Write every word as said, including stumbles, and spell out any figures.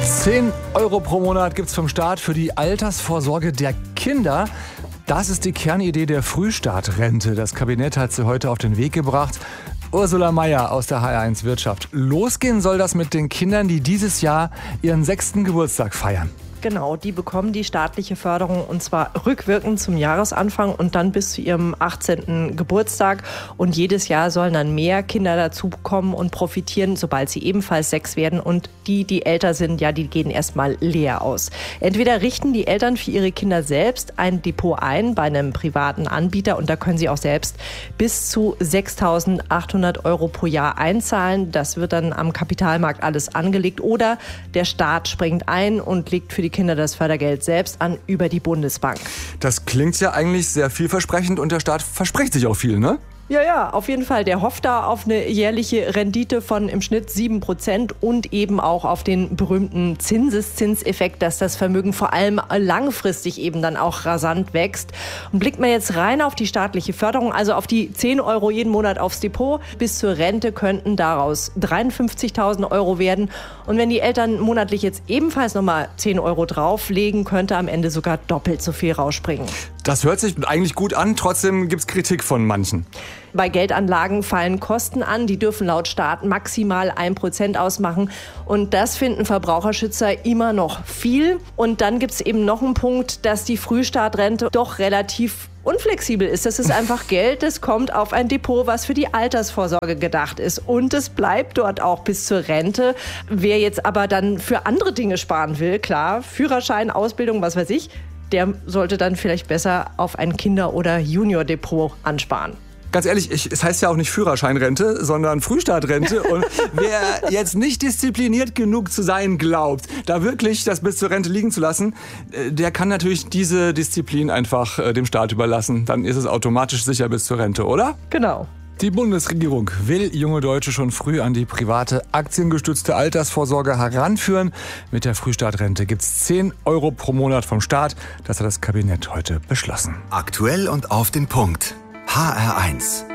zehn Euro pro Monat gibt's vom Staat für die Altersvorsorge der Kinder. Das ist die Kernidee der Frühstartrente. Das Kabinett hat sie heute auf den Weg gebracht. Ursula Meier aus der H R eins Wirtschaft. Losgehen soll das mit den Kindern, die dieses Jahr ihren sechsten Geburtstag feiern. Genau, die bekommen die staatliche Förderung und zwar rückwirkend zum Jahresanfang und dann bis zu ihrem achtzehnten Geburtstag. Und jedes Jahr sollen dann mehr Kinder dazu bekommen und profitieren, sobald sie ebenfalls sechs werden. Und die, die älter sind, ja, die gehen erstmal leer aus. Entweder richten die Eltern für ihre Kinder selbst ein Depot ein bei einem privaten Anbieter und da können sie auch selbst bis zu sechstausendachthundert Euro pro Jahr einzahlen. Das wird dann am Kapitalmarkt alles angelegt oder der Staat springt ein und legt für die Kinder das Fördergeld selbst an über die Bundesbank. Das klingt ja eigentlich sehr vielversprechend und der Staat verspricht sich auch viel, ne? Ja, ja, auf jeden Fall. Der hofft da auf eine jährliche Rendite von im Schnitt sieben Prozent und eben auch auf den berühmten Zinseszinseffekt, dass das Vermögen vor allem langfristig eben dann auch rasant wächst. Und blickt man jetzt rein auf die staatliche Förderung, also auf die zehn Euro jeden Monat aufs Depot, bis zur Rente könnten daraus dreiundfünfzigtausend Euro werden. Und wenn die Eltern monatlich jetzt ebenfalls nochmal zehn Euro drauflegen, könnte am Ende sogar doppelt so viel rausspringen. Das hört sich eigentlich gut an, trotzdem gibt's Kritik von manchen. Bei Geldanlagen fallen Kosten an, die dürfen laut Staat maximal ein Prozent ausmachen. Und das finden Verbraucherschützer immer noch viel. Und dann gibt's eben noch einen Punkt, dass die Frühstartrente doch relativ unflexibel ist. Das ist einfach Geld, das kommt auf ein Depot, was für die Altersvorsorge gedacht ist. Und es bleibt dort auch bis zur Rente. Wer jetzt aber dann für andere Dinge sparen will, klar, Führerschein, Ausbildung, was weiß ich, der sollte dann vielleicht besser auf ein Kinder- oder Junior-Depot ansparen. Ganz ehrlich, ich, es heißt ja auch nicht Führerscheinrente, sondern Frühstartrente. Und wer jetzt nicht diszipliniert genug zu sein glaubt, da wirklich das bis zur Rente liegen zu lassen, der kann natürlich diese Disziplin einfach äh, dem Staat überlassen. Dann ist es automatisch sicher bis zur Rente, oder? Genau. Die Bundesregierung will junge Deutsche schon früh an die private aktiengestützte Altersvorsorge heranführen. Mit der Frühstartrente gibt's zehn Euro pro Monat vom Staat. Das hat das Kabinett heute beschlossen. Aktuell und auf den Punkt. H R eins.